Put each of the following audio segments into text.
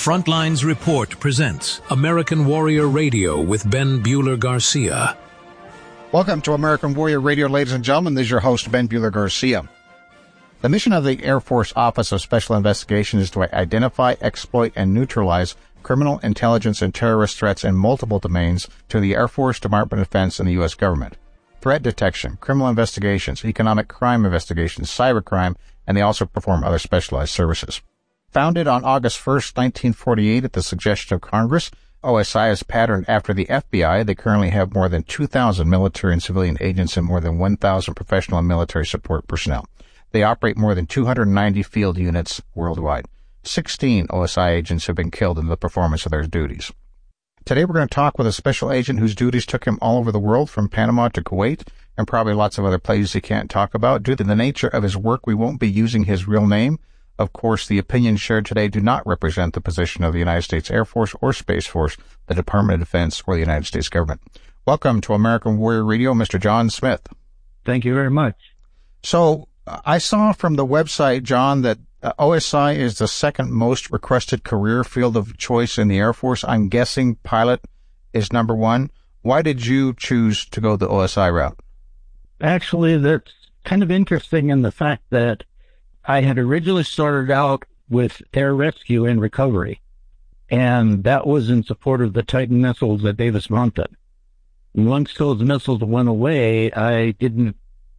Frontlines Report presents American Warrior Radio with Ben Bueller Garcia. Welcome to American Warrior Radio, ladies and gentlemen. This is your host, Ben Bueller Garcia. The mission of the Air Force Office of Special Investigations is to identify, exploit, and neutralize criminal, intelligence, and terrorist threats in multiple domains to the Air Force, Department of Defense, and the U.S. government. Threat detection, criminal investigations, economic crime investigations, cybercrime, and they also perform other specialized services. Founded on August 1st, 1948 at the suggestion of Congress, OSI is patterned after the FBI. They currently have more than 2,000 military and civilian agents and more than 1,000 professional and military support personnel. They operate more than 290 field units worldwide. 16 OSI agents have been killed in the performance of their duties. Today we're going to talk with a special agent whose duties took him all over the world, from Panama to Kuwait, and probably lots of other places he can't talk about. Due to the nature of his work, we won't be using his real name. Of course, the opinions shared today do not represent the position of the United States Air Force or Space Force, the Department of Defense, or the United States government. Welcome to American Warrior Radio, Mr. John Smith. Thank you very much. So, I saw from the website, John, that OSI is the second most requested career field of choice in the Air Force. I'm guessing pilot is number one. Why did you choose to go the OSI route? Actually, that's kind of interesting in the fact that I had originally started out with air rescue and recovery, and that was in support of the Titan missiles that Davis mounted. Once those missiles went away, I didn't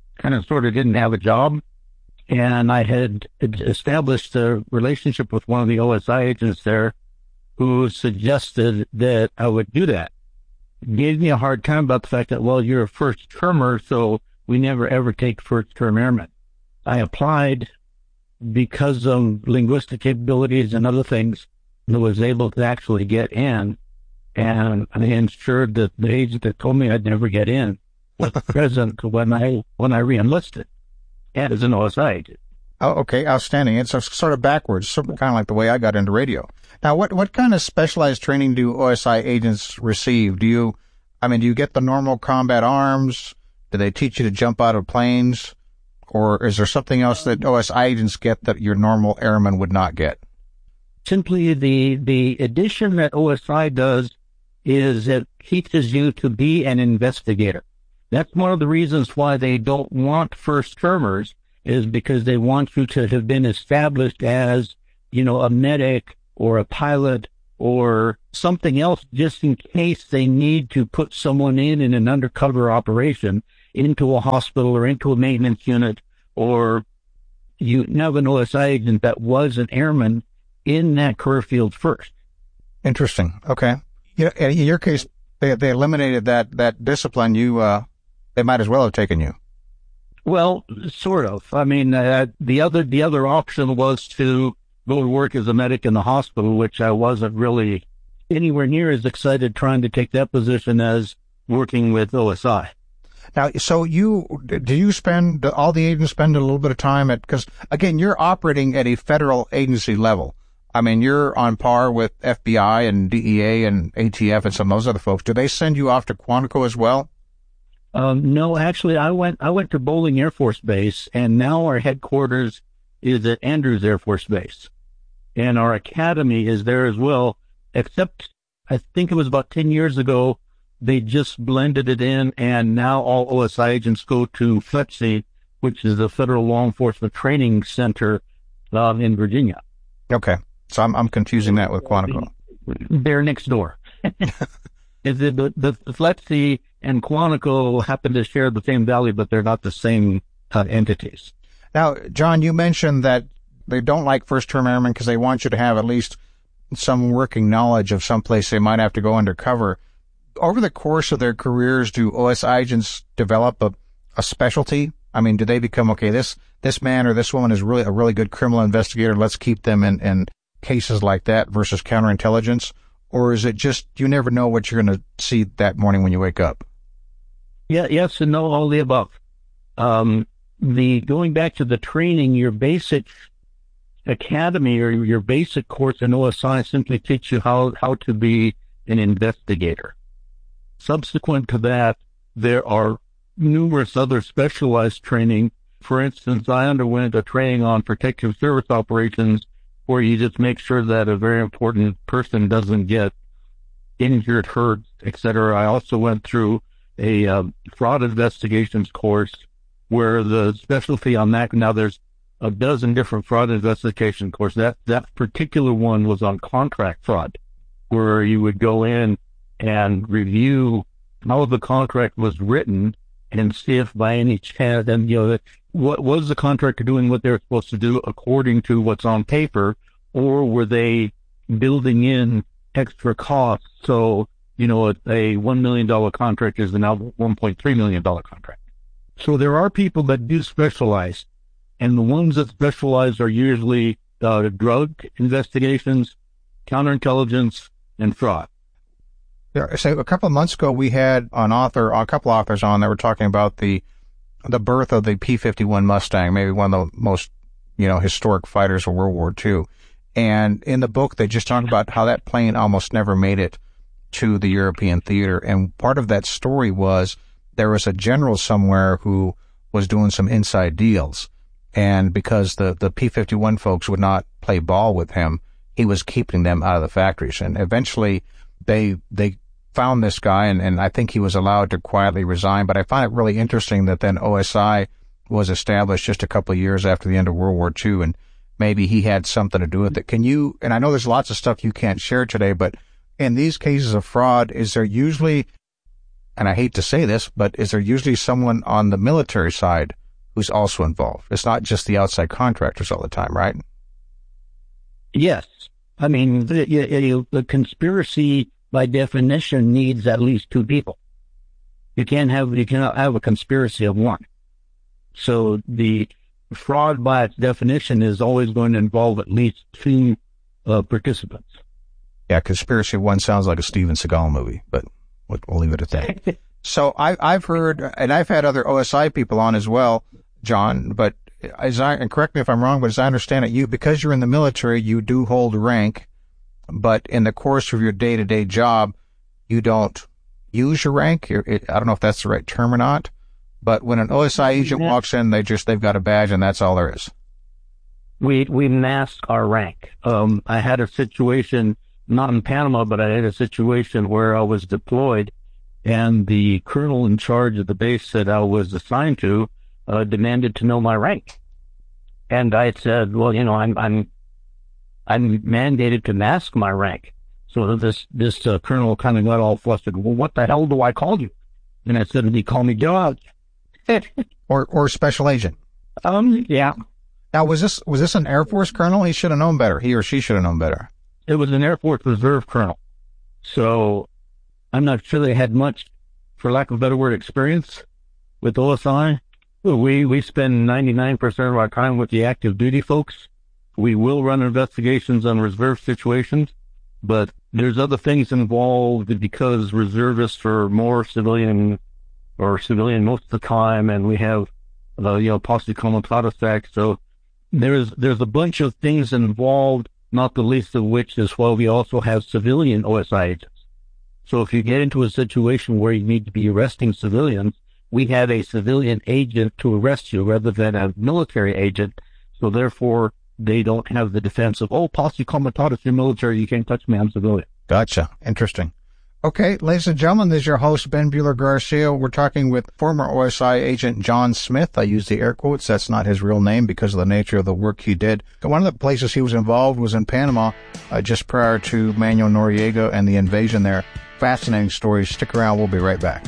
have a job, and I had established a relationship with one of the OSI agents there who suggested that I would do that. He gave me a hard time about the fact that, well, you're a first-termer, so we never ever take first-term airmen. I applied because of linguistic capabilities and other things, and was able to actually get in, and I ensured that the agent that told me I'd never get in was present when I re-enlisted as an OSI agent. Oh, okay, outstanding. It's sort of backwards, kind of like the way I got into radio. Now, what kind of specialized training do OSI agents receive? Do you get the normal combat arms? Do they teach you to jump out of planes? Or is there something else that OSI agents get that your normal airmen would not get? Simply the addition that OSI does is it teaches you to be an investigator. That's one of the reasons why they don't want first-termers, is because they want you to have been established as, a medic or a pilot or something else, just in case they need to put someone in an undercover operation into a hospital or into a maintenance unit, or you have an OSI agent that was an airman in that career field first. Interesting. Okay. In your case, they eliminated that discipline. They might as well have taken you. Well, sort of. I mean, the other option was to go to work as a medic in the hospital, which I wasn't really anywhere near as excited trying to take that position as working with OSI. Now, so do you spend, all the agents spend a little bit of time because again, you're operating at a federal agency level. I mean, you're on par with FBI and DEA and ATF and some of those other folks. Do they send you off to Quantico as well? No, actually, I went to Bolling Air Force Base, and now our headquarters is at Andrews Air Force Base. And our academy is there as well, except I think it was about 10 years ago, they just blended it in, and now all OSI agents go to FLETC, which is the Federal Law Enforcement Training Center in Virginia. Okay. So I'm confusing that with Quantico. They're next door. The FLETC and Quantico happen to share the same valley, but they're not the same entities. Now, John, you mentioned that they don't like first-term airmen because they want you to have at least some working knowledge of some place they might have to go undercover. Over the course of their careers, do OSI agents develop a specialty? I mean, do they become, okay, this man or this woman is really a really good criminal investigator, let's keep them in cases like that versus counterintelligence? Or is it just you never know what you're going to see that morning when you wake up? Yeah, yes and no, all the above. Going back to the training, your basic academy or your basic course in OSI simply teach you how to be an investigator. Subsequent to that, there are numerous other specialized training. For instance, I underwent a training on protective service operations where you just make sure that a very important person doesn't get injured, hurt, etc. I also went through a fraud investigations course where the specialty on that, now there's a dozen different fraud investigation courses. That particular one was on contract fraud, where you would go in and review how the contract was written and see if by any chance, and what was the contractor doing what they were supposed to do according to what's on paper, or were they building in extra costs? So, a $1 million contract is now $1.3 million contract. So there are people that do specialize, and the ones that specialize are usually drug investigations, counterintelligence, and fraud. So a couple of months ago, we had a couple authors on that were talking about the birth of the P-51 Mustang, maybe one of the most, historic fighters of World War II. And in the book, they just talk about how that plane almost never made it to the European theater. And part of that story was there was a general somewhere who was doing some inside deals. And because the P-51 folks would not play ball with him, he was keeping them out of the factories. And eventually they found this guy, and I think he was allowed to quietly resign. But I find it really interesting that then OSI was established just a couple of years after the end of World War II, and maybe he had something to do with it. Can you, and I know there's lots of stuff you can't share today, but in these cases of fraud, is there usually, and I hate to say this, but is there usually someone on the military side who's also involved? It's not just the outside contractors all the time, right? Yes. I mean, the conspiracy by definition needs at least two people. You cannot have a conspiracy of one. So the fraud by its definition is always going to involve at least two participants. Yeah, Conspiracy of One sounds like a Steven Seagal movie, but we'll leave it at that. So I've heard, and I've had other OSI people on as well, John, but and correct me if I'm wrong, but as I understand it, because you're in the military, you do hold rank, but in the course of your day-to-day job, you don't use your rank. I don't know if that's the right term or not, but when an OSI agent walks in, they've got a badge and that's all there is. We mask our rank. I had a situation, not in Panama, but I had a situation where I was deployed and the colonel in charge of the base that I was assigned to demanded to know my rank. And I said, well, I'm mandated to mask my rank. So this colonel kind of got all flustered. Well, what the hell do I call you? And I said, he called me George. or special agent. Yeah. Now, was this an Air Force colonel? He should have known better. He or she should have known better. It was an Air Force Reserve colonel. So I'm not sure they had much, for lack of a better word, experience with OSI. We spend 99% of our time with the active duty folks. We will run investigations on reserve situations, but there's other things involved because reservists are more civilian most of the time, and we have Posse Comitatus Act. So there's a bunch of things involved, not the least of which is why we also have civilian OSI agents. So if you get into a situation where you need to be arresting civilians, we have a civilian agent to arrest you rather than a military agent. So therefore, they don't have the defense of, Posse Comitatus, you're military, you can't touch me, I'm civilian. Gotcha. Interesting. Okay, ladies and gentlemen, this is your host, Ben Buehler Garcia. We're talking with former OSI agent John Smith. I use the air quotes. That's not his real name because of the nature of the work he did. One of the places he was involved was in Panama, just prior to Manuel Noriega and the invasion there. Fascinating stories. Stick around. We'll be right back.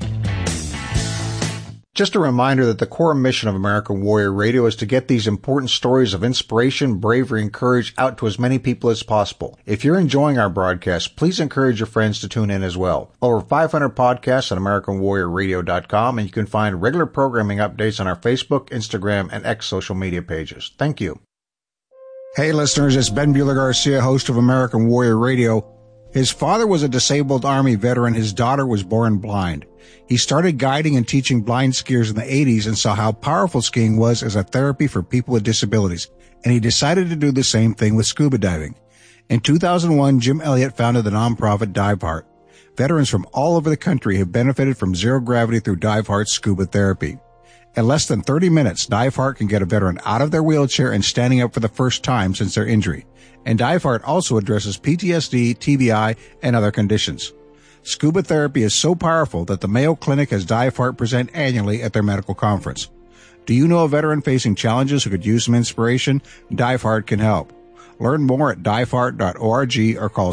Just a reminder that the core mission of American Warrior Radio is to get these important stories of inspiration, bravery, and courage out to as many people as possible. If you're enjoying our broadcast, please encourage your friends to tune in as well. Over 500 podcasts on AmericanWarriorRadio.com, and you can find regular programming updates on our Facebook, Instagram, and X social media pages. Thank you. Hey listeners, it's Ben Buehler Garcia, host of American Warrior Radio. His father was a disabled Army veteran. His daughter was born blind. He started guiding and teaching blind skiers in the 80s and saw how powerful skiing was as a therapy for people with disabilities, and he decided to do the same thing with scuba diving. In 2001, Jim Elliott founded the nonprofit Dive Heart. Veterans from all over the country have benefited from zero gravity through Dive Heart's scuba therapy. In less than 30 minutes, DiveHeart can get a veteran out of their wheelchair and standing up for the first time since their injury. And DiveHeart also addresses PTSD, TBI, and other conditions. Scuba therapy is so powerful that the Mayo Clinic has DiveHeart present annually at their medical conference. Do you know a veteran facing challenges who could use some inspiration? DiveHeart can help. Learn more at diveheart.org or call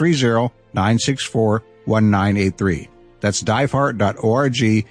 630-964-1983. That's diveheart.org,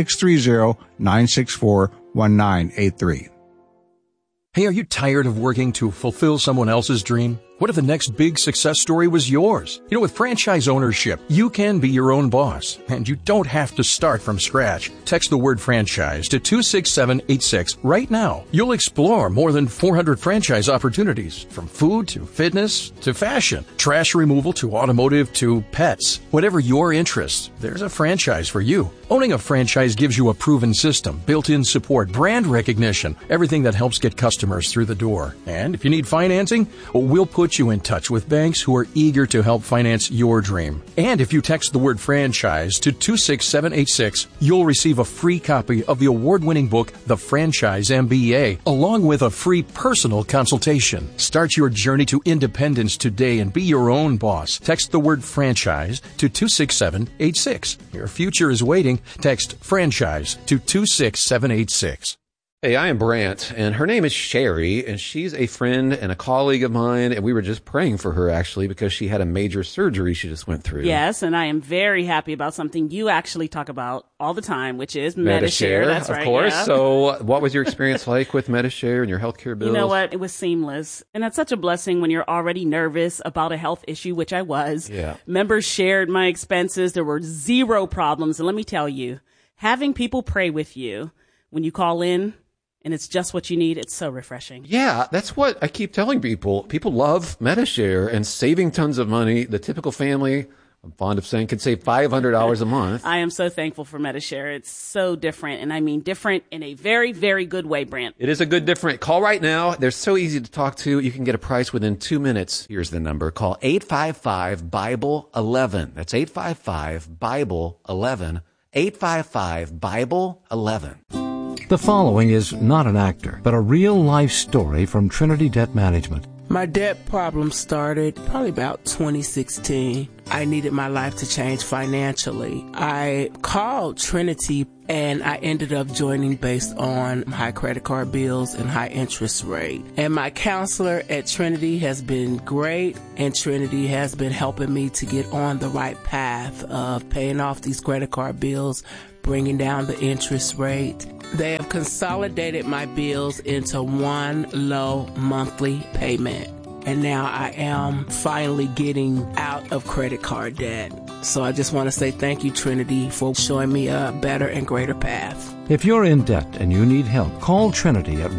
630-964-1983. Hey, are you tired of working to fulfill someone else's dream? What if the next big success story was yours? You know, with franchise ownership, you can be your own boss, and you don't have to start from scratch. Text the word franchise to 26786 right now. You'll explore more than 400 franchise opportunities, from food to fitness to fashion, trash removal to automotive to pets. Whatever your interests, there's a franchise for you. Owning a franchise gives you a proven system, built-in support, brand recognition, everything that helps get customers through the door. And if you need financing, we'll put you in touch with banks who are eager to help finance your dream. And if you text the word franchise to 26786, you'll receive a free copy of the award-winning book, The Franchise MBA, along with a free personal consultation. Start your journey to independence today and be your own boss. Text the word franchise to 26786. Your future is waiting. Text franchise to 26786. Hey, I am Brant, and her name is Sherry, and she's a friend and a colleague of mine, and we were just praying for her, actually, because she had a major surgery she just went through. Yes, and I am very happy about something you actually talk about all the time, which is Medi-Share. That's right, of course. Yeah. So what was your experience like with Medi-Share and your healthcare bills? You know what? It was seamless, and that's such a blessing when you're already nervous about a health issue, which I was. Yeah. Members shared my expenses. There were zero problems, and let me tell you, having people pray with you when you call in, and it's just what you need, it's so refreshing. Yeah, that's what I keep telling people. People love Medi-Share and saving tons of money. The typical family, I'm fond of saying, can save $500 a month. I am so thankful for Medi-Share. It's so different, and I mean different in a very, very good way, Brant. It is a good different. Call right now. They're so easy to talk to. You can get a price within 2 minutes. Here's the number. Call 855-BIBLE-11. That's 855-BIBLE-11. 855-BIBLE-11. The following is not an actor, but a real-life story from Trinity Debt Management. My debt problem started probably about 2016. I needed my life to change financially. I called Trinity and I ended up joining based on high credit card bills and high interest rate. And my counselor at Trinity has been great, and Trinity has been helping me to get on the right path of paying off these credit card bills, bringing down the interest rate. They have consolidated my bills into one low monthly payment. And now I am finally getting out of credit card debt. So I just want to say thank you, Trinity, for showing me a better and greater path. If you're in debt and you need help, call Trinity at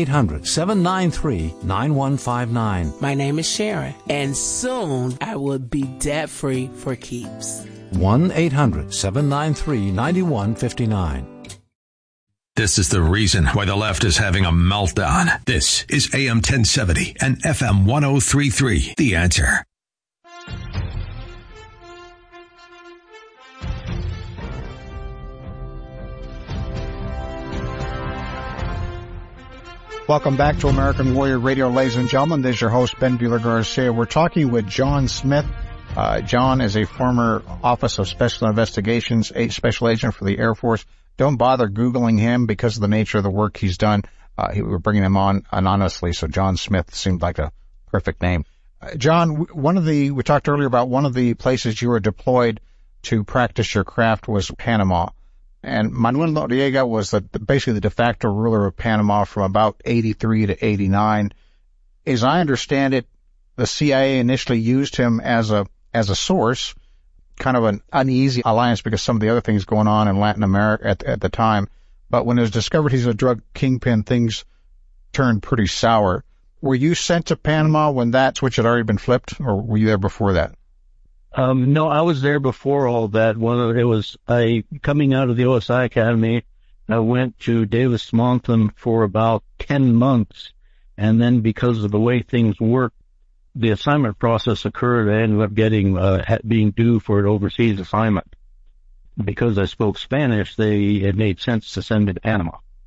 1-800-793-9159. My name is Sharon, and soon I will be debt-free for keeps. 1-800-793-9159. This is the reason why the left is having a meltdown. This is AM 1070 and FM 1033. The Answer. Welcome back to American Warrior Radio, ladies and gentlemen. This is your host, Ben Bueller Garcia. We're talking with John Smith. John is a former Office of Special Investigations, a special agent for the Air Force. Don't bother Googling him because of the nature of the work he's done. We're bringing him on anonymously, so John Smith seemed like a perfect name. John, we talked earlier about one of the places you were deployed to practice your craft was Panama. And Manuel Noriega was basically the de facto ruler of Panama from about 83 to 89. As I understand it, the CIA initially used him as a source, kind of an uneasy alliance because some of the other things going on in Latin America at the time. But when it was discovered he's a drug kingpin, things turned pretty sour. Were you sent to Panama when that switch had already been flipped, or were you there before that? No, I was there before all that. Coming out of the OSI Academy, I went to Davis Monthan for about 10 months. And then because of the way things worked, the assignment process occurred. I ended up being due for an overseas assignment. Because I spoke Spanish, it made sense to send me to Panama.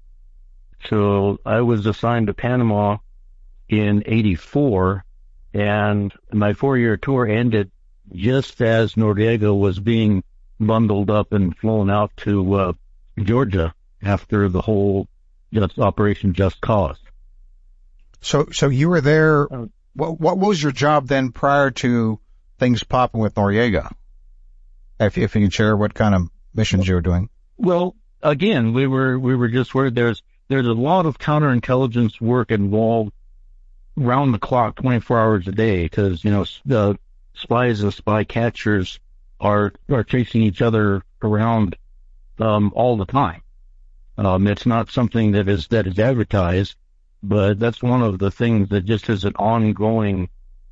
So I was assigned to Panama in 84, and my 4-year tour ended just as Noriega was being bundled up and flown out to Georgia after the whole Operation Just Cause. So you were there. What was your job then prior to things popping with Noriega? If you can share what kind of missions you were doing. Well, again, we were just where there's a lot of counterintelligence work involved round the clock, 24 hours a day, because, the spies and spy catchers are chasing each other around, all the time. It's not something that is advertised, but that's one of the things that just is an ongoing,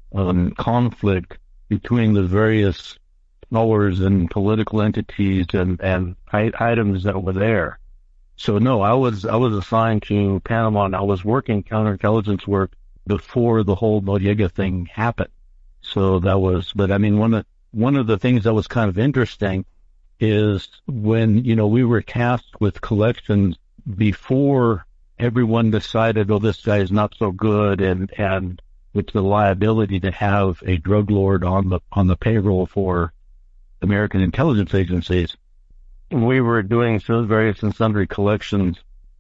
conflict between the various powers and political entities and items that were there. So no, I was assigned to Panama, and I was working counterintelligence work before the whole Noriega thing happened. So that was, but I mean, one of the things that was kind of interesting is when, we were tasked with collections before everyone decided, oh, this guy is not so good, and with the liability to have a drug lord on the payroll for American intelligence agencies. We were doing some various and sundry collections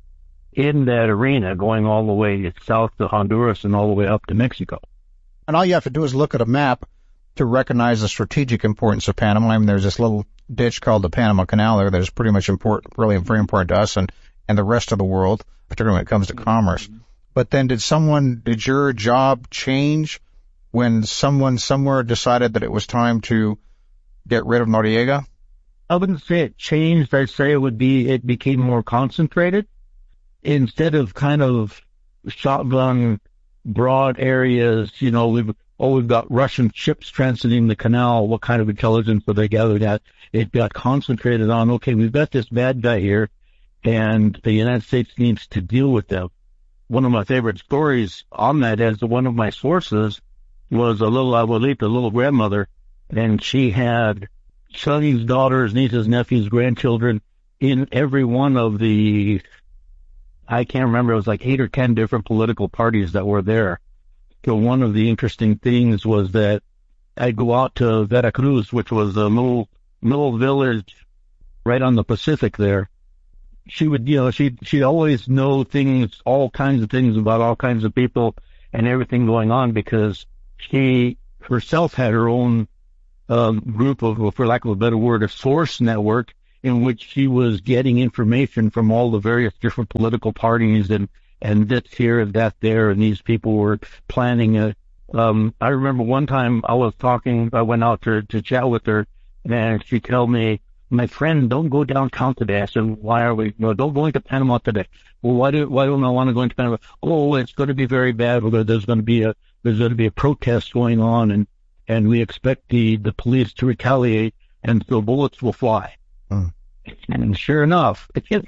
in that arena, going all the way south to Honduras and all the way up to Mexico. And all you have to do is look at a map to recognize the strategic importance of Panama. I mean, there's this little ditch called the Panama Canal there that is pretty much important, really very important to us and the rest of the world, particularly when it comes to commerce. But then did your job change when someone somewhere decided that it was time to get rid of Noriega? I wouldn't say it changed. I'd say it became more concentrated. Instead of kind of shotgun broad areas, we've got Russian ships transiting the canal. What kind of intelligence are they gathered at? It got concentrated on, okay, we've got this bad guy here, and the United States needs to deal with them. One of my favorite stories on that is one of my sources was a little abuelita, a little grandmother, and she had sons, daughters, nieces, nephews, grandchildren in every one of the, I can't remember, it was like 8 or 10 different political parties that were there. So one of the interesting things was that I'd go out to Veracruz, which was a little village right on the Pacific there. She would, she'd always know things, all kinds of things about all kinds of people and everything going on, because she herself had her own group of, for lack of a better word, a source network in which she was getting information from all the various different political parties and this here and that there, and these people were planning a, I remember one time I went out to chat with her, and she told me, my friend, don't go downtown today. I said, why are we, no, don't go into Panama today. Well, why don't I want to go into Panama? Oh, it's going to be very bad. There's going to be a protest going on, and we expect the police to retaliate, and so bullets will fly. And sure enough,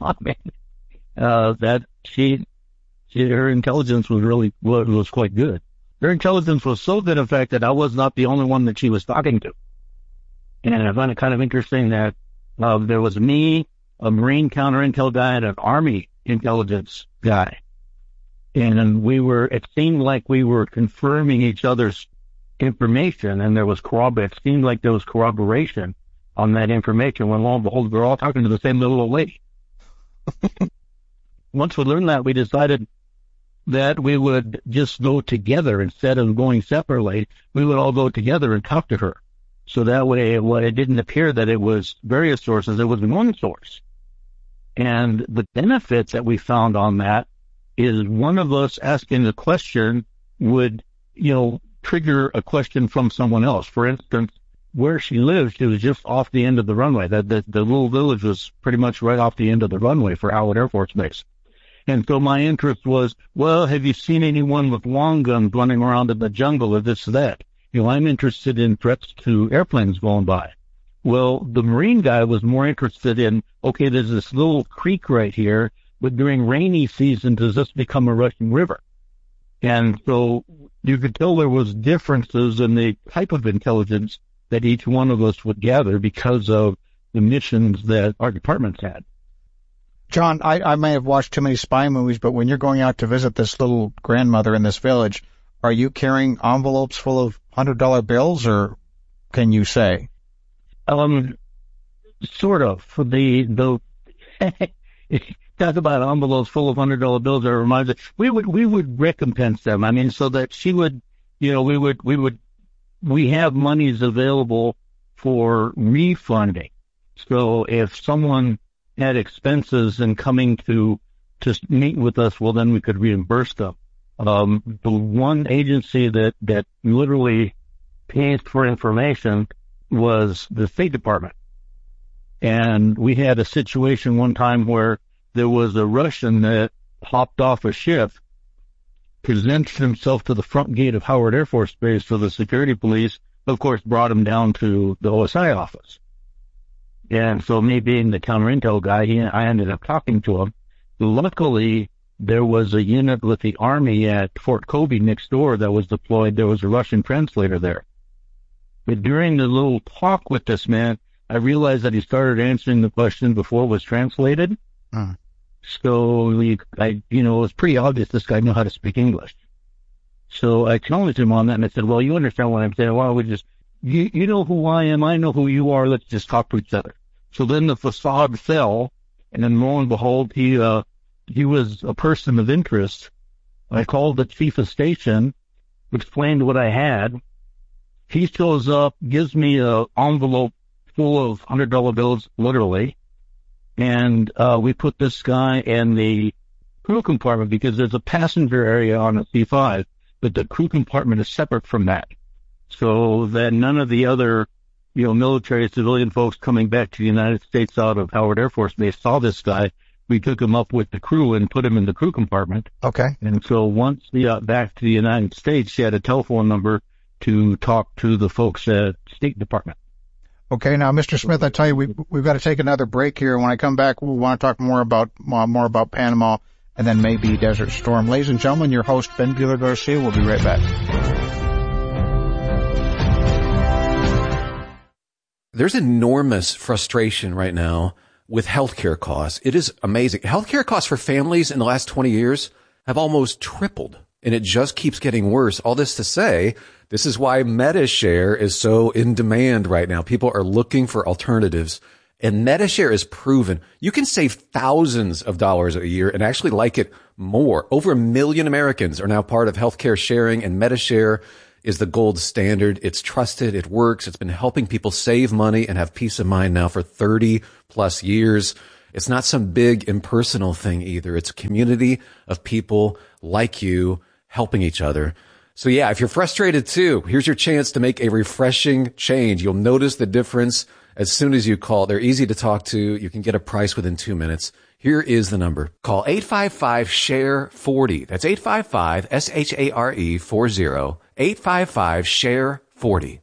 that her intelligence was quite good. Her intelligence was so good, in fact, that I was not the only one that she was talking to. And I find it kind of interesting that there was me, a Marine counterintel guy, and an Army intelligence guy. And it seemed like we were confirming each other's information, and it seemed like there was corroboration on that information, when lo and behold, we're all talking to the same little old lady. Once we learned that, we decided that we would just go together instead of going separately. We would all go together and talk to her. So that way, it didn't appear that it was various sources, it was one source. And the benefits that we found on that is one of us asking the question would, trigger a question from someone else. For instance, where she lived, she was just off the end of the runway. The little village was pretty much right off the end of the runway for Howard Air Force Base. And so my interest was, well, have you seen anyone with long guns running around in the jungle or this or that? I'm interested in threats to airplanes going by. Well, the Marine guy was more interested in, okay, there's this little creek right here, but during rainy season, does this become a rushing river? And so you could tell there was differences in the type of intelligence that each one of us would gather because of the missions that our departments had. John, I may have watched too many spy movies, but when you're going out to visit this little grandmother in this village, are you carrying envelopes full of $100 bills, or can you say? Sort of. For the talk about envelopes full of $100 bills. That reminds us, we would recompense them. I mean, so that she would, we have monies available for refunding. So if someone had expenses and coming to meet with us, well, then we could reimburse them. The one agency that literally pays for information was the State Department. And we had a situation one time where there was a Russian that hopped off a ship, presented himself to the front gate of Howard Air Force Base, so the security police, of course, brought him down to the OSI office. And so me being the counter intel guy, I ended up talking to him. Luckily, there was a unit with the Army at Fort Kobe next door that was deployed. There was a Russian translator there. But during the little talk with this man, I realized that he started answering the question before it was translated. So it was pretty obvious this guy knew how to speak English. So I challenged him on that, and I said, well, you understand what I'm saying. Why don't we just, you know who I am, I know who you are, let's just talk to each other. So then the facade fell, and then lo and behold, he was a person of interest. I called the chief of station, explained what I had. He shows up, gives me an envelope full of $100 bills, literally, and we put this guy in the crew compartment because there's a passenger area on a C-5, but the crew compartment is separate from that, so that none of the other, military civilian folks coming back to the United States out of Howard Air Force Base saw this guy. We took him up with the crew and put him in the crew compartment. Okay. And so once we got back to the United States, she had a telephone number to talk to the folks at State Department. Okay, now, Mr. Smith, I tell you, we've got to take another break here. When I come back, we want to talk more about Panama and then maybe Desert Storm. Ladies and gentlemen, your host, Ben Bueller Garcia. We'll be right back. There's enormous frustration right now with healthcare costs. It is amazing. Healthcare costs for families in the last 20 years have almost tripled, and it just keeps getting worse. All this to say, this is why MediShare is so in demand right now. People are looking for alternatives, and MediShare is proven. You can save thousands of dollars a year and actually like it more. Over 1 million Americans are now part of healthcare sharing, and MediShare is the gold standard. It's trusted. It works. It's been helping people save money and have peace of mind now for 30 plus years. It's not some big impersonal thing either. It's a community of people like you helping each other. So yeah, if you're frustrated too, here's your chance to make a refreshing change. You'll notice the difference as soon as you call. They're easy to talk to. You can get a price within 2 minutes. Here is the number. Call 855-SHARE-40. That's 855-SHARE-40. 855-SHARE-40.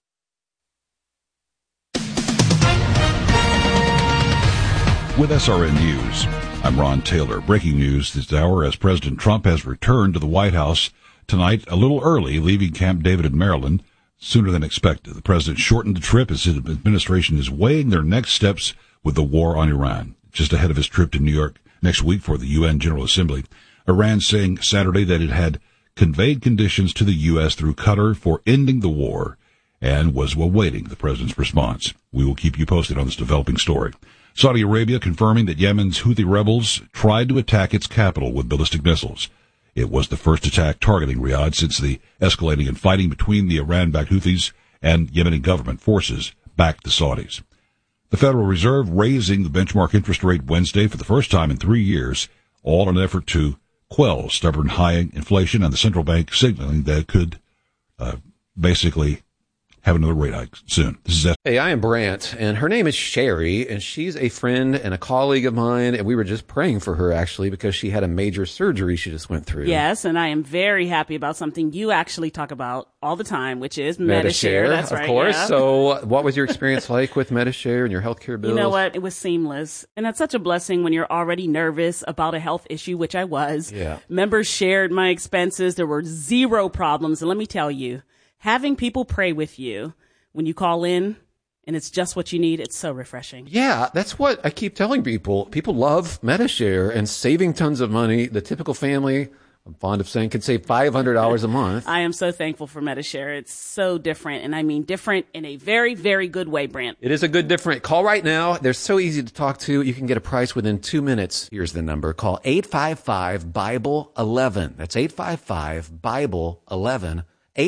With SRN News, I'm Ron Taylor. Breaking news this hour as President Trump has returned to the White House tonight a little early, leaving Camp David in Maryland sooner than expected. The president shortened the trip as his administration is weighing their next steps with the war on Iran. Just ahead of his trip to New York next week for the UN General Assembly, Iran saying Saturday that it had conveyed conditions to the U.S. through Qatar for ending the war and was awaiting the president's response. We will keep you posted on this developing story. Saudi Arabia confirming that Yemen's Houthi rebels tried to attack its capital with ballistic missiles. It was the first attack targeting Riyadh since the escalating and fighting between the Iran-backed Houthis and Yemeni government forces backed the Saudis. The Federal Reserve raising the benchmark interest rate Wednesday for the first time in 3 years, all in an effort to quell stubborn high inflation, and the central bank signaling that it could basically have another rate hike soon. This is Hey, I am Brant, and her name is Sherry, and she's a friend and a colleague of mine, and we were just praying for her, actually, because she had a major surgery she just went through. Yes, and I am very happy about something you actually talk about all the time, which is MediShare. That's right, of course. Yeah. So what was your experience like with MediShare and your healthcare bills? You know what? It was seamless. And that's such a blessing when you're already nervous about a health issue, which I was. Yeah. Members shared my expenses. There were zero problems. And let me tell you, having people pray with you when you call in, and it's just what you need. It's so refreshing. Yeah, that's what I keep telling people. People love Metashare and saving tons of money. The typical family, I'm fond of saying, can save $500 a month. I am so thankful for Metashare. It's so different, and I mean different in a very, very good way, Brent. It is a good different. Call right now. They're so easy to talk to. You can get a price within 2 minutes. Here's the number. Call 855-BIBLE-11. That's 855-BIBLE-11.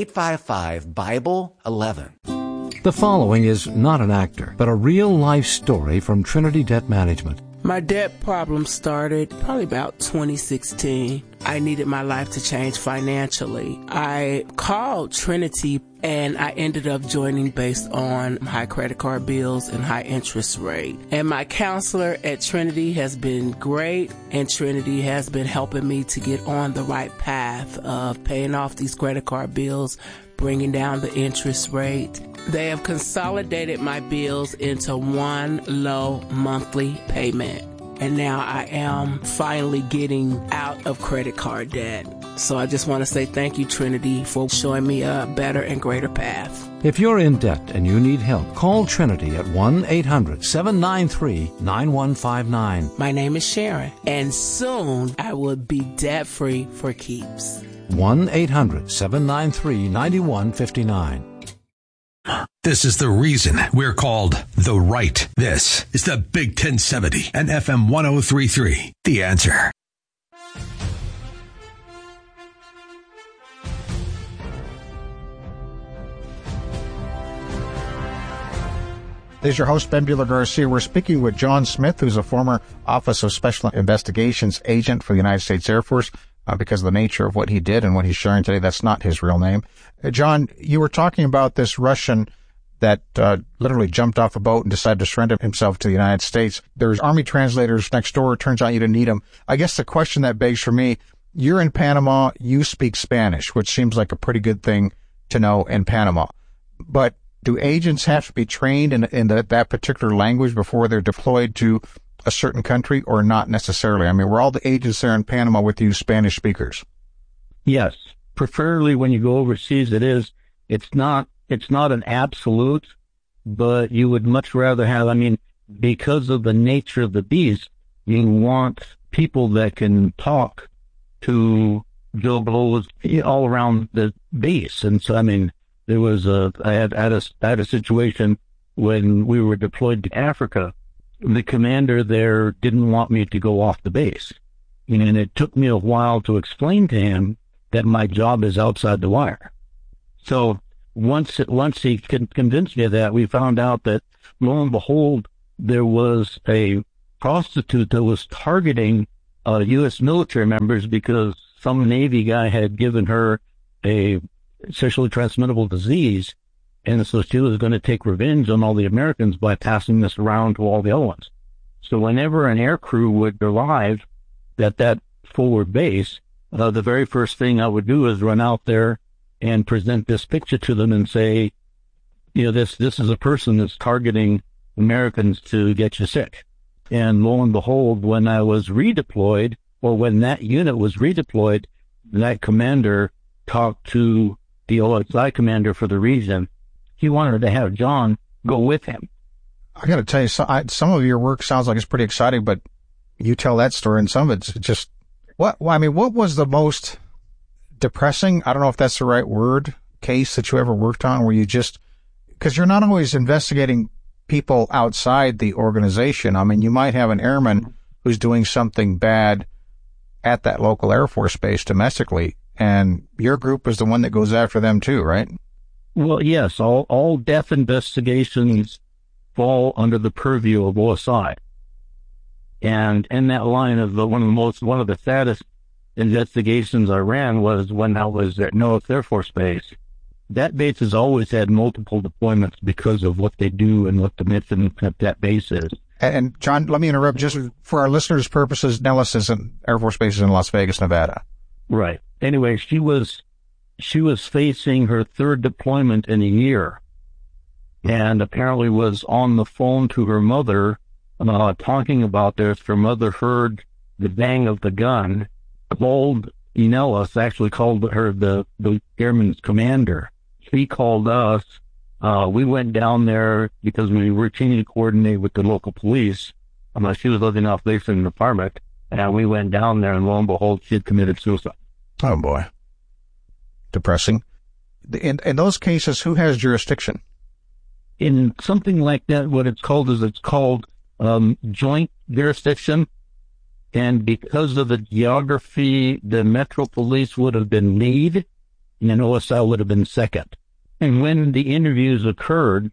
855-BIBLE-11. The following is not an actor, but a real-life story from Trinity Debt Management. My debt problem started probably about 2016. I needed my life to change financially. I called Trinity and I ended up joining based on high credit card bills and high interest rate. And my counselor at Trinity has been great, and Trinity has been helping me to get on the right path of paying off these credit card bills, bringing down the interest rate. They have consolidated my bills into one low monthly payment. And now I am finally getting out of credit card debt. So I just want to say thank you, Trinity, for showing me a better and greater path. If you're in debt and you need help, call Trinity at 1-800-793-9159. My name is Sharon, and soon I will be debt-free for keeps. 1-800-793-9159. This is the reason we're called The Right. This is the Big 1070 and FM 1033. The Answer. This is your host, Ben Bueller Garcia. We're speaking with John Smith, who's a former Office of Special Investigations agent for the United States Air Force. Because of the nature of what he did and what he's sharing today, that's not his real name. John, you were talking about this Russian that literally jumped off a boat and decided to surrender himself to the United States. There's Army translators next door. It turns out you didn't need them. I guess the question that begs for me, you're in Panama, you speak Spanish, which seems like a pretty good thing to know in Panama. But do agents have to be trained in that particular language before they're deployed to a certain country, or not necessarily? I mean, were all the agents there in Panama with you Spanish speakers? Yes. Preferably when you go overseas, it's not an absolute, but you would much rather have, because of the nature of the beast, you want people that can talk to Joe Blows all around the base. And so, there was I had a situation when we were deployed to Africa. The commander there didn't want me to go off the base. And it took me a while to explain to him that my job is outside the wire. So once he convinced me of that, we found out that, lo and behold, there was a prostitute that was targeting U.S. military members because some Navy guy had given her a sexually transmittable disease. And so she was going to take revenge on all the Americans by passing this around to all the other ones. So whenever an air crew would arrive at that forward base, the very first thing I would do is run out there and present this picture to them and say, this is a person that's targeting Americans to get you sick. And lo and behold, when I was redeployed, or when that unit was redeployed, that commander talked to the OXI commander for the region. He wanted to have John go with him. I got to tell you, some of your work sounds like it's pretty exciting, but you tell that story, and some of it's just what was the most depressing? I don't know if that's the right word. Case that you ever worked on, where you just, because you're not always investigating people outside the organization. You might have an airman who's doing something bad at that local Air Force base domestically, and your group is the one that goes after them too, right? Well, yes, all death investigations fall under the purview of OSI. And in that line of one of the saddest investigations I ran was when I was at North Air Force Base. That base has always had multiple deployments because of what they do and what the mission of that base is. And John, let me interrupt just for our listeners' purposes. Nellis Air Force Base is in Las Vegas, Nevada. Right. Anyway, she was facing her third deployment in a year, and apparently was on the phone to her mother, talking about this. Her mother heard the bang of the gun, called Nellis, actually called her the airman's commander. He called us. We went down there because we routinely coordinate with the local police. She was living off base in an apartment, and we went down there, and lo and behold, she had committed suicide. Oh, boy. Depressing. In those cases, who has jurisdiction? In something like that, what it's called is joint jurisdiction. And because of the geography, the Metro Police would have been lead, and OSI would have been second. And when the interviews occurred,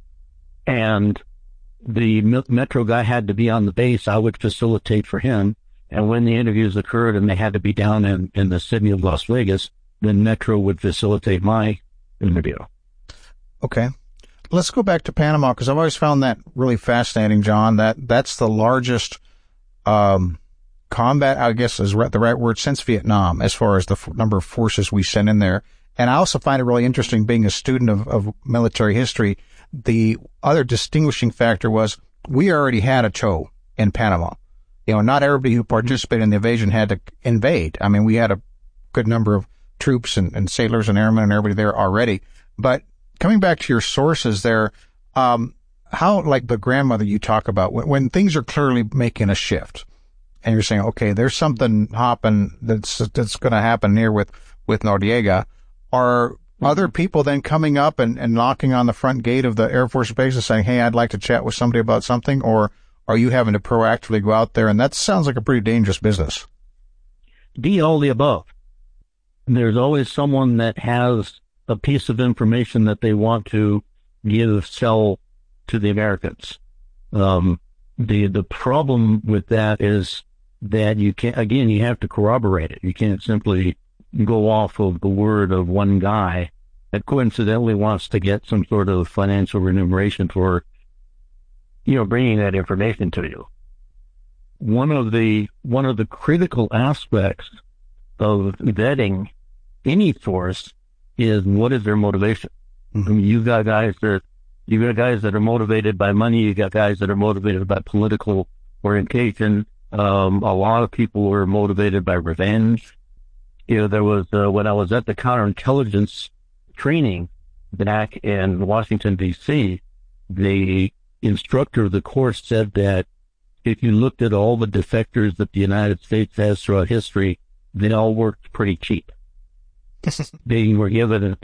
and the Metro guy had to be on the base, I would facilitate for him. And when the interviews occurred and they had to be down in the city of Las Vegas, then Metro would facilitate my interview. Okay. Let's go back to Panama, because I've always found that really fascinating, John. That's the largest combat, I guess is the right word, since Vietnam, as far as the number of forces we sent in there. And I also find it really interesting, being a student of military history, the other distinguishing factor was we already had a CHO in Panama. Not everybody who participated in the invasion had to invade. I mean, we had a good number of troops and sailors and airmen and everybody there already. But coming back to your sources there, how, like the grandmother you talk about, when things are clearly making a shift and you're saying, okay, there's something hopping that's going to happen here with Noriega, are other people then coming up and knocking on the front gate of the Air Force Base and saying, hey, I'd like to chat with somebody about something? Or are you having to proactively go out there? And that sounds like a pretty dangerous business. All the above. There's always someone that has a piece of information that they want to sell to the Americans. The problem with that is that you have to corroborate it. You can't simply go off of the word of one guy that coincidentally wants to get some sort of financial remuneration for, bringing that information to you. One of the critical aspects of vetting any source is what is their motivation. Mm-hmm. You got guys that are motivated by money. You got guys that are motivated by political orientation. A lot of people were motivated by revenge. There was, when I was at the counterintelligence training back in Washington, D.C., the instructor of the course said that if you looked at all the defectors that the United States has throughout history, they all worked pretty cheap. They were given,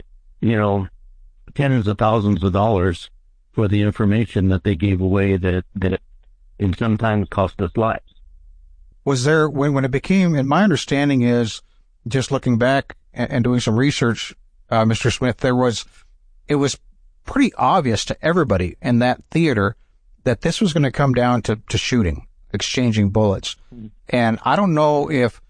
tens of thousands of dollars for the information that they gave away that it sometimes cost us lives. Was there, when it became, and my understanding is, just looking back and doing some research, Mr. Smith, it was pretty obvious to everybody in that theater that this was going to come down to shooting, exchanging bullets. And I don't know if